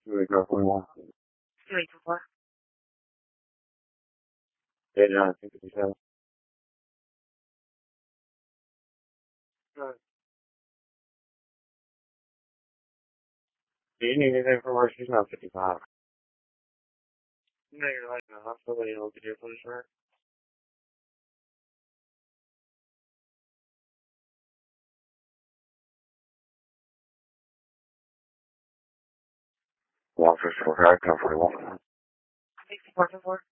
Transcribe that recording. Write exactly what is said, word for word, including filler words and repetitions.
two eight four one. two eight two four. eight nine two seven. Do you need anything from her? She's not fifty-five. No, you're like in the hospital. You don't get your police work. one six four five, ten forty-one. six four two four.